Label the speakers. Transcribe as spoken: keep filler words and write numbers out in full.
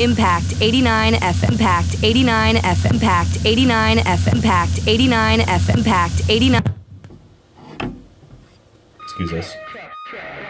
Speaker 1: Impact eighty-nine F M. Impact eighty-nine F M. Impact eighty-nine F M. Impact eighty-nine F M. Impact eighty-nine.
Speaker 2: Excuse us.